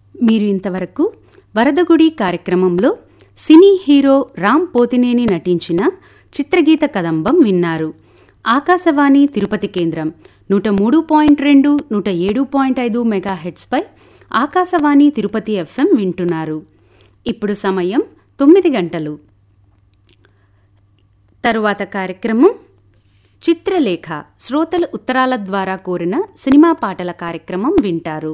మీరు ఇంతవరకు వరదగుడి కార్యక్రమంలో సినీ హీరో రామ్ పోతినేని నటించిన చిత్రగీత కదంబం విన్నారు. ఆకాశవాణి తిరుపతి కేంద్రం 103.2, 107.5 మెగాహెర్ట్జ్పై ఆకాశవాణి తిరుపతి FM వింటున్నారు. ఇప్పుడు సమయం 9 గంటలు. తరువాత కార్యక్రమం చిత్రలేఖ, శ్రోతల ఉత్తరాల ద్వారా కోరిన సినిమా పాటల కార్యక్రమం వింటారు.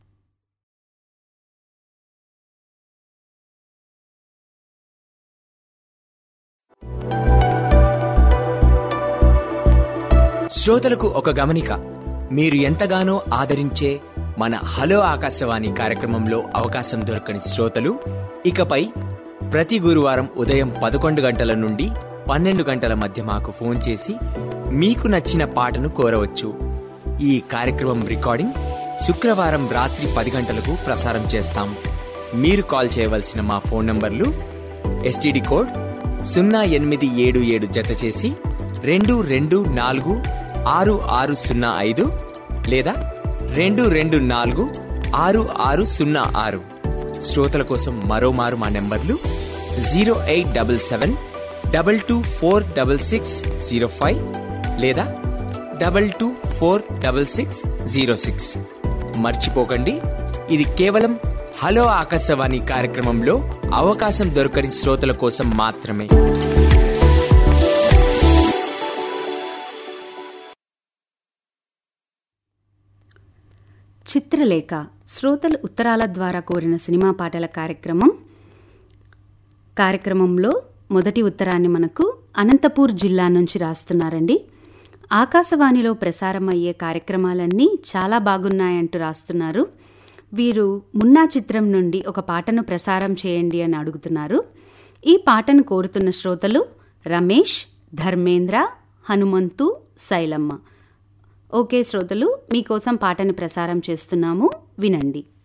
శ్రోతలకు ఒక గమనిక. మీరు ఎంతగానో ఆదరించే మన హలో ఆకాశవాణి కార్యక్రమంలో అవకాశం దొరకని శ్రోతలు ఇకపై ప్రతి గురువారం ఉదయం 11 గంటల నుండి 12 గంటల మధ్య మాకు ఫోన్ చేసి మీకు నచ్చిన పాటను కోరవచ్చు. ఈ కార్యక్రమం రికార్డింగ్ శుక్రవారం రాత్రి 10 గంటలకు ప్రసారం చేస్తాం. మీరు కాల్ చేయవలసిన మా ఫోన్ నంబర్లు STD కోడ్ 0877 జత చేసి 2246605 లేదా 2246606. శ్రోతల కోసం మరోమారు మా నెంబర్లు 087722466605 లేదా 22466606. మర్చిపోకండి, ఇది కేవలం హలో ఆకాశవాణి కార్యక్రమంలో అవకాశం దొరకని శ్రోతల కోసం మాత్రమే. చిత్రలేఖ, శ్రోతల ఉత్తరాల ద్వారా కోరిన సినిమా పాటల కార్యక్రమంలో మొదటి ఉత్తరాన్ని మనకు అనంతపూర్ జిల్లా నుంచి రాస్తున్నారండి. ఆకాశవాణిలో ప్రసారమయ్యే కార్యక్రమాలన్నీ చాలా బాగున్నాయంటూ రాస్తున్నారు. వీరు మున్నా చిత్రం నుండి ఒక పాటను ప్రసారం చేయండి అని అడుగుతున్నారు. ఈ పాటను కోరుతున్న శ్రోతలు రమేష్, ధర్మేంద్ర, హనుమంతు, శైలమ్మ. ఓకే శ్రోతలు, మీకోసం పాటను ప్రసారం చేస్తున్నాము, వినండి.